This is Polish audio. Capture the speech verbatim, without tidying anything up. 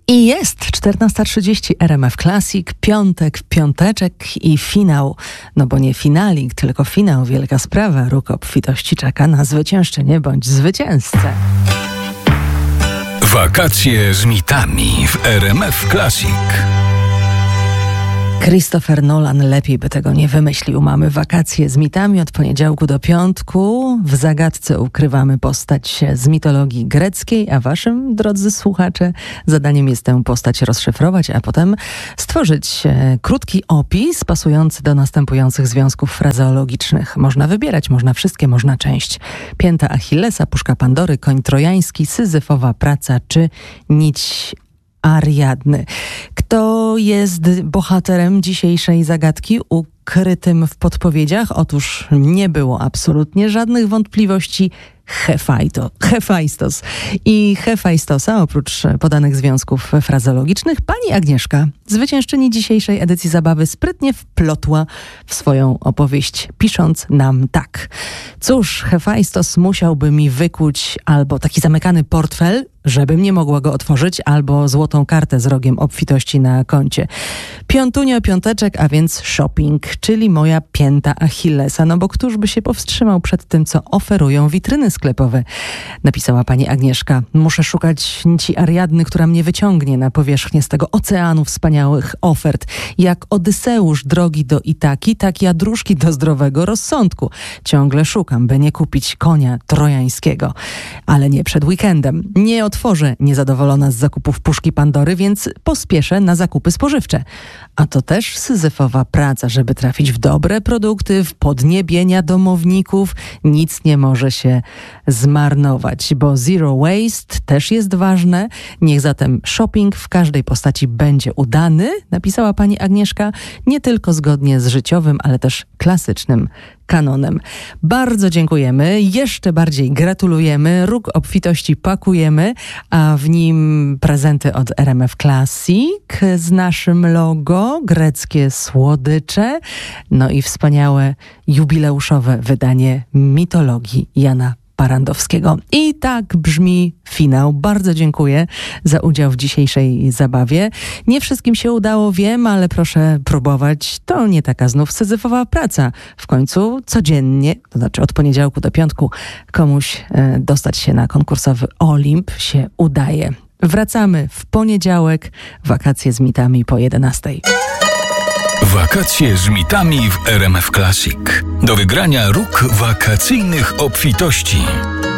I jest czternasta trzydzieści R M F Classic, piątek, piąteczek i finał. No bo nie finalik, tylko finał, wielka sprawa. Róg obfitości czeka na zwyciężczynię bądź zwycięzcę. Wakacje z mitami w R M F Classic. Christopher Nolan lepiej by tego nie wymyślił. Mamy wakacje z mitami od poniedziałku do piątku. W zagadce ukrywamy postać z mitologii greckiej, a waszym, drodzy słuchacze, zadaniem jest tę postać rozszyfrować, a potem stworzyć e, krótki opis pasujący do następujących związków frazeologicznych. Można wybierać, można wszystkie, można część. Pięta Achillesa, puszka Pandory, koń trojański, syzyfowa praca czy nić Ariadny. Kto jest bohaterem dzisiejszej zagadki ukrytym w podpowiedziach? Otóż nie było absolutnie żadnych wątpliwości. Hefajto, Hefajstos. I Hefajstosa, oprócz podanych związków frazeologicznych, pani Agnieszka, zwyciężczyni dzisiejszej edycji zabawy, sprytnie wplotła w swoją opowieść, pisząc nam tak. Cóż, Hefajstos musiałby mi wykuć albo taki zamykany portfel, żebym nie mogła go otworzyć, albo złotą kartę z rogiem obfitości na koncie. Piątunio, piąteczek, a więc shopping, czyli moja pięta Achillesa. No bo któż by się powstrzymał przed tym, co oferują witryny sklepowe? Napisała pani Agnieszka. Muszę szukać nici Ariadny, która mnie wyciągnie na powierzchnię z tego oceanu wspaniałych ofert. Jak Odyseusz drogi do Itaki, tak ja dróżki do zdrowego rozsądku. Ciągle szukam, by nie kupić konia trojańskiego. Ale nie przed weekendem. Nie otworzę niezadowolona z zakupów puszki Pandory, więc pospieszę na zakupy spożywcze. A to też syzyfowa praca, żeby trafić w dobre produkty, w podniebienia domowników. Nic nie może się zmarnować, bo zero waste też jest ważne. Niech zatem shopping w każdej postaci będzie udany, napisała pani Agnieszka, nie tylko zgodnie z życiowym, ale też klasycznym kanonem. Bardzo dziękujemy, jeszcze bardziej gratulujemy, róg obfitości pakujemy, a w nim prezenty od R M F Classic z naszym logo, greckie słodycze, no i wspaniałe jubileuszowe wydanie mitologii Jana Parandowskiego. I tak brzmi finał. Bardzo dziękuję za udział w dzisiejszej zabawie. Nie wszystkim się udało, wiem, ale proszę próbować. To nie taka znów syzyfowa praca. W końcu codziennie, to znaczy od poniedziałku do piątku, komuś e, dostać się na konkursowy Olimp się udaje. Wracamy w poniedziałek. Wakacje z mitami po jedenastej. Wakacje z mitami w R M F Classic. Do wygrania róg wakacyjnych obfitości.